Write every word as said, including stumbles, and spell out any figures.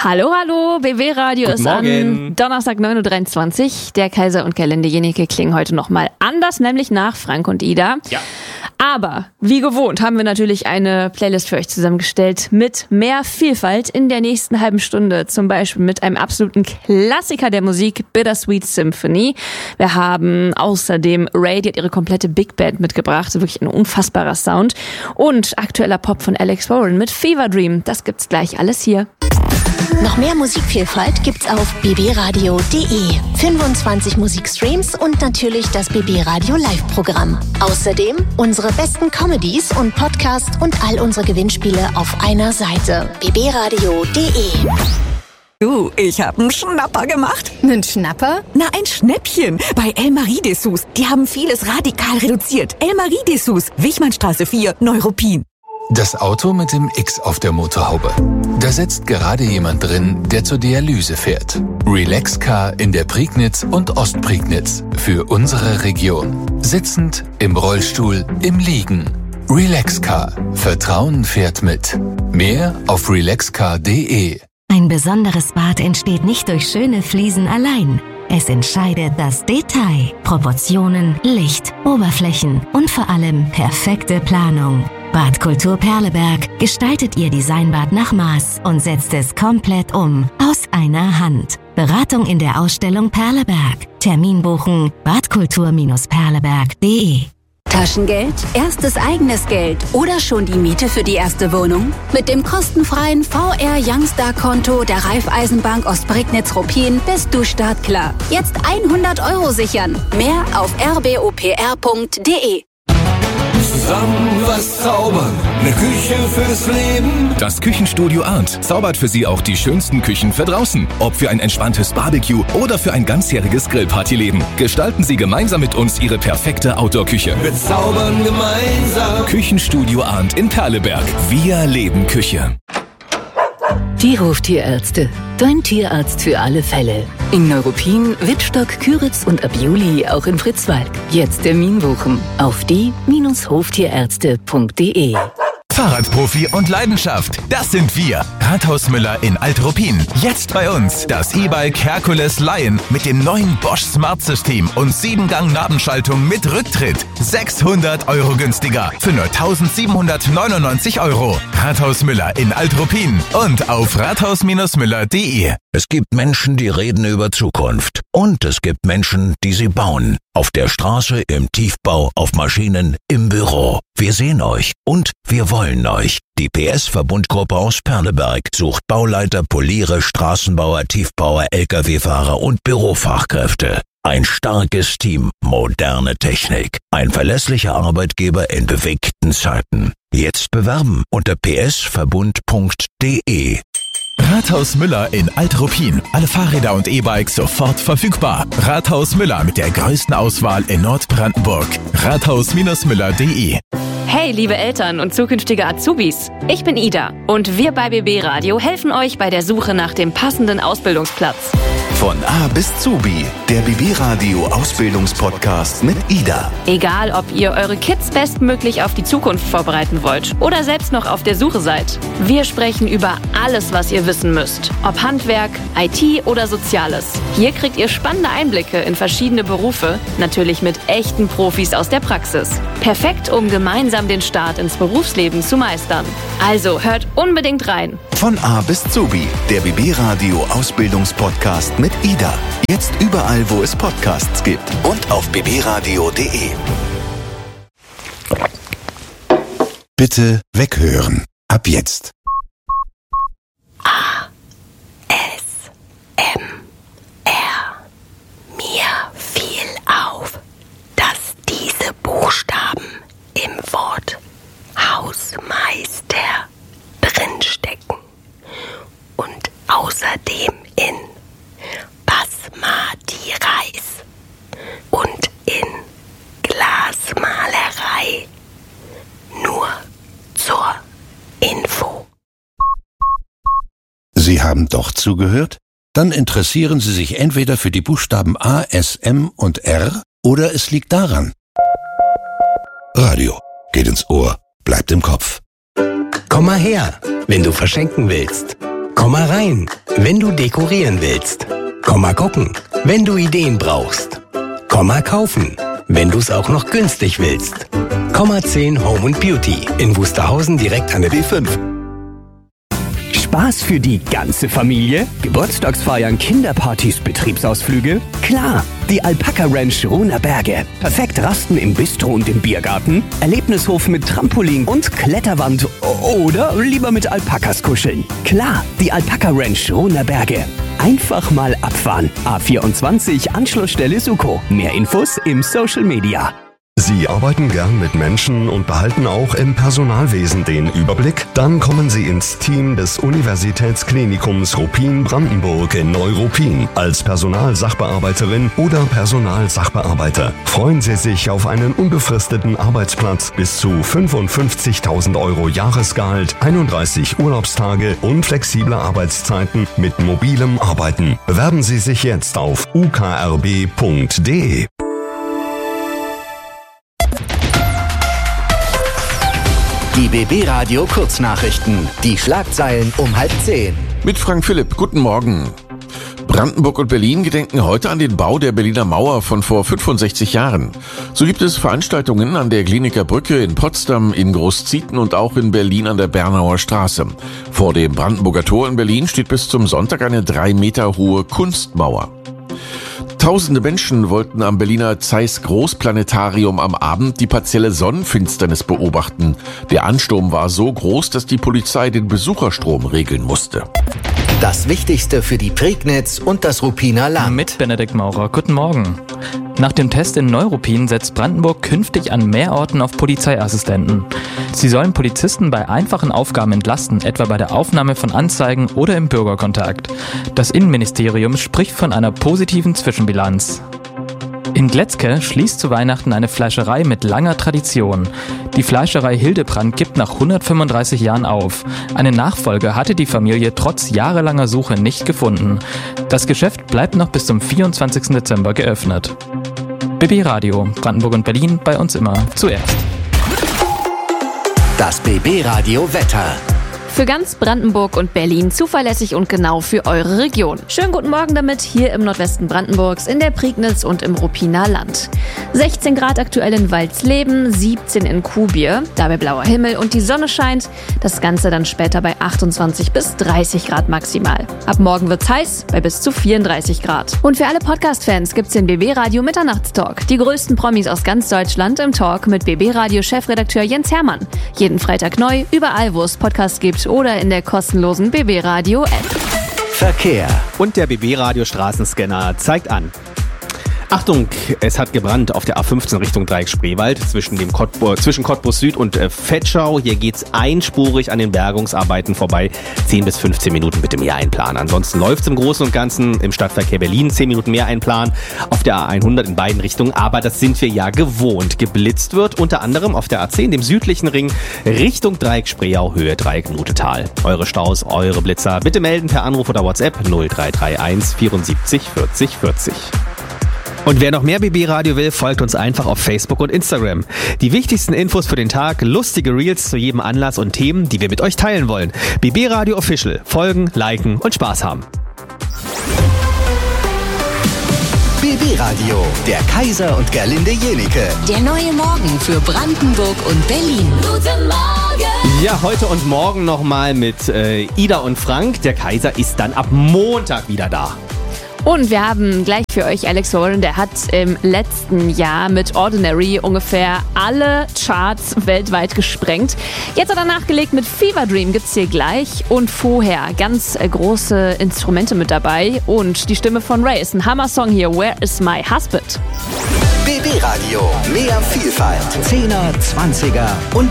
Hallo, hallo, B B Radio Guten ist Morgen. am Donnerstag neun Uhr dreiundzwanzig. Der Kaiser und Gerlinde Jenike klingen heute nochmal anders, nämlich nach Frank und Ida. Ja. Aber wie gewohnt haben wir natürlich eine Playlist für euch zusammengestellt mit mehr Vielfalt in der nächsten halben Stunde. Zum Beispiel mit einem absoluten Klassiker der Musik, Bittersweet Symphony. Wir haben außerdem Ray, die hat ihre komplette Big Band mitgebracht. Wirklich ein unfassbarer Sound. Und aktueller Pop von Alex Warren mit Fever Dream. Das gibt's gleich alles hier. Noch mehr Musikvielfalt gibt's auf b b radio punkt d e. fünfundzwanzig Musikstreams und natürlich das B B Radio Live-Programm. Außerdem unsere besten Comedies und Podcasts und all unsere Gewinnspiele auf einer Seite. b b radio punkt d e. Du, ich hab einen Schnapper gemacht. Nen Schnapper? Na, ein Schnäppchen. Bei El Marie-Dessous. Die haben vieles radikal reduziert. El Marie-Dessous, Wichmannstraße vier, Neuruppin. Das Auto mit dem X auf der Motorhaube. Da sitzt gerade jemand drin, der zur Dialyse fährt. Relax-Car in der Prignitz und Ostprignitz. Für unsere Region. Sitzend, im Rollstuhl, im Liegen. Relax-Car. Vertrauen fährt mit. Mehr auf relaxcar punkt d e. Ein besonderes Bad entsteht nicht durch schöne Fliesen allein. Es entscheidet das Detail, Proportionen, Licht, Oberflächen und vor allem perfekte Planung. Badkultur Perleberg gestaltet Ihr Designbad nach Maß und setzt es komplett um, aus einer Hand. Beratung in der Ausstellung Perleberg. Termin buchen badkultur perleberg punkt d e. Taschengeld, erstes eigenes Geld oder schon die Miete für die erste Wohnung? Mit dem kostenfreien V R Youngstar-Konto der Raiffeisenbank Ostprignitz-Ruppin bist du startklar. Jetzt hundert Euro sichern. Mehr auf r b o p r punkt d e. Zusammen was zaubern, eine Küche fürs Leben. Das Küchenstudio Arndt zaubert für Sie auch die schönsten Küchen für draußen. Ob für ein entspanntes Barbecue oder für ein ganzjähriges Grillpartyleben. Gestalten Sie gemeinsam mit uns Ihre perfekte Outdoor-Küche. Wir zaubern gemeinsam. Küchenstudio Arndt in Perleberg. Wir leben Küche. Die Hoftierärzte. Dein Tierarzt für alle Fälle. In Neuruppin, Wittstock, Küritz und ab Juli auch in Fritzwalk. Jetzt Termin buchen auf die Hoftierärzte punkt d e. Fahrradprofi und Leidenschaft, das sind wir. Rathaus Müller in Alt-Ruppin. Jetzt bei uns das E-Bike Hercules Lion mit dem neuen Bosch Smart System und sieben Gang Nabenschaltung mit Rücktritt. sechshundert Euro günstiger für nur tausendsiebenhundertneunundneunzig Euro. Rathaus Müller in Alt-Ruppin und auf rathaus Müller punkt d e. Es gibt Menschen, die reden über Zukunft. Und es gibt Menschen, die sie bauen. Auf der Straße, im Tiefbau, auf Maschinen, im Büro. Wir sehen euch und wir wollen euch. Die P S-Verbundgruppe aus Perleberg sucht Bauleiter, Poliere, Straßenbauer, Tiefbauer, L K W-Fahrer und Bürofachkräfte. Ein starkes Team, moderne Technik. Ein verlässlicher Arbeitgeber in bewegten Zeiten. Jetzt bewerben unter p s verbund punkt d e. Rathaus Müller in Alt-Ruppin. Alle Fahrräder und E-Bikes sofort verfügbar. Rathaus Müller mit der größten Auswahl in Nordbrandenburg. rathaus Müller punkt d e. Hey, liebe Eltern und zukünftige Azubis. Ich bin Ida und wir bei B B Radio helfen euch bei der Suche nach dem passenden Ausbildungsplatz. Von A bis Zubi, der B B Radio Ausbildungspodcast mit Ida. Egal, ob ihr eure Kids bestmöglich auf die Zukunft vorbereiten wollt oder selbst noch auf der Suche seid. Wir sprechen über alles, was ihr wissen müsst. Ob Handwerk, I T oder Soziales. Hier kriegt ihr spannende Einblicke in verschiedene Berufe, natürlich mit echten Profis aus der Praxis. Perfekt, um gemeinsam den Start ins Berufsleben zu meistern. Also hört unbedingt rein. Von A bis Zubi, der B B Radio Ausbildungspodcast mit Ida. Jetzt überall, wo es Podcasts gibt und auf b b radio punkt d e. Bitte weghören. Ab jetzt. A. S. M. R. Mir fiel auf, dass diese Buchstaben im Wort Hausmeister drinstecken und außerdem in Basmati Reis und in Glasmalerei. Nur zur Info. Sie haben doch zugehört? Dann interessieren Sie sich entweder für die Buchstaben A, S, M und R oder es liegt daran. Radio geht ins Ohr, bleibt im Kopf. Komm mal her, wenn du verschenken willst. Komm mal rein, wenn du dekorieren willst. Komm mal gucken, wenn du Ideen brauchst. Komm mal kaufen, wenn du es auch noch günstig willst. Komma zehn Home and Beauty in Wusterhausen direkt an der B fünf. Spaß für die ganze Familie? Geburtstagsfeiern, Kinderpartys, Betriebsausflüge? Klar, die Alpaka Ranch Ruhner Berge. Perfekt rasten im Bistro und im Biergarten, Erlebnishof mit Trampolin und Kletterwand oder lieber mit Alpakas kuscheln. Klar, die Alpaka Ranch Ruhner Berge. Einfach mal abfahren. A vierundzwanzig, Anschlussstelle Suko. Mehr Infos im Social Media. Sie arbeiten gern mit Menschen und behalten auch im Personalwesen den Überblick? Dann kommen Sie ins Team des Universitätsklinikums Ruppin-Brandenburg in Neuruppin. Als Personalsachbearbeiterin oder Personalsachbearbeiter freuen Sie sich auf einen unbefristeten Arbeitsplatz bis zu fünfundfünfzigtausend Euro Jahresgehalt, einunddreißig Urlaubstage und flexible Arbeitszeiten mit mobilem Arbeiten. Bewerben Sie sich jetzt auf u k r b punkt d e. Die B B-Radio Kurznachrichten. Die Schlagzeilen um halb zehn. Mit Frank Philipp. Guten Morgen. Brandenburg und Berlin gedenken heute an den Bau der Berliner Mauer von vor fünfundsechzig Jahren. So gibt es Veranstaltungen an der Kliniker Brücke in Potsdam, in Großzieten und auch in Berlin an der Bernauer Straße. Vor dem Brandenburger Tor in Berlin steht bis zum Sonntag eine drei Meter hohe Kunstmauer. Tausende Menschen wollten am Berliner Zeiss Großplanetarium am Abend die partielle Sonnenfinsternis beobachten. Der Ansturm war so groß, dass die Polizei den Besucherstrom regeln musste. Das Wichtigste für die Prignitz und das Ruppiner Land. Mit Benedikt Maurer. Guten Morgen. Nach dem Test in Neuruppin setzt Brandenburg künftig an mehr Orten auf Polizeiassistenten. Sie sollen Polizisten bei einfachen Aufgaben entlasten, etwa bei der Aufnahme von Anzeigen oder im Bürgerkontakt. Das Innenministerium spricht von einer positiven Zwischenbilanz. In Gletzke schließt zu Weihnachten eine Fleischerei mit langer Tradition. Die Fleischerei Hildebrand gibt nach hundertfünfunddreißig Jahren auf. Eine Nachfolge hatte die Familie trotz jahrelanger Suche nicht gefunden. Das Geschäft bleibt noch bis zum vierundzwanzigsten Dezember geöffnet. B B Radio, Brandenburg und Berlin, bei uns immer zuerst. Das B B-Radio Wetter. Für ganz Brandenburg und Berlin zuverlässig und genau für eure Region. Schönen guten Morgen damit hier im Nordwesten Brandenburgs, in der Prignitz und im Ruppiner Land. sechzehn Grad aktuell in Walsleben, siebzehn in Kuhbier, dabei blauer Himmel und die Sonne scheint. Das Ganze dann später bei achtundzwanzig bis dreißig Grad maximal. Ab morgen wird's heiß, bei bis zu vierunddreißig Grad. Und für alle Podcast-Fans gibt's den B B-Radio Mitternachtstalk. Die größten Promis aus ganz Deutschland im Talk mit B B-Radio-Chefredakteur Jens Hermann. Jeden Freitag neu, überall wo es Podcasts gibt oder in der kostenlosen B B-Radio-App. Verkehr. Und der B B-Radio Straßenscanner zeigt an. Achtung, es hat gebrannt auf der A fünfzehn Richtung Dreieck Spreewald zwischen, dem Cottbus, zwischen Cottbus Süd und äh, Vetschau. Hier geht's einspurig an den Bergungsarbeiten vorbei. zehn bis fünfzehn Minuten bitte mehr einplanen. Ansonsten läuft's im Großen und Ganzen im Stadtverkehr Berlin. zehn Minuten mehr einplanen auf der A hundert in beiden Richtungen. Aber das sind wir ja gewohnt. Geblitzt wird unter anderem auf der A zehn, dem südlichen Ring, Richtung Dreieck Spreeau, Höhe Dreieck Nutetal. Eure Staus, eure Blitzer bitte melden per Anruf oder WhatsApp null drei drei eins vierundsiebzig vierzig vierzig. Und wer noch mehr B B-Radio will, folgt uns einfach auf Facebook und Instagram. Die wichtigsten Infos für den Tag, lustige Reels zu jedem Anlass und Themen, die wir mit euch teilen wollen. B B-Radio Official. Folgen, liken und Spaß haben. B B-Radio, der Kaiser und Gerlinde Jenike. Der neue Morgen für Brandenburg und Berlin. Guten Morgen! Ja, heute und morgen nochmal mit äh, Ida und Frank. Der Kaiser ist dann ab Montag wieder da. Und wir haben gleich für euch Alex Warren, der hat im letzten Jahr mit Ordinary ungefähr alle Charts weltweit gesprengt. Jetzt hat er nachgelegt mit Fever Dream, gibt's hier gleich. Und vorher ganz große Instrumente mit dabei. Und die Stimme von Ray ist ein Hammer-Song hier, Where is my husband? B B-Radio, mehr Vielfalt. Zehner, Zwanziger und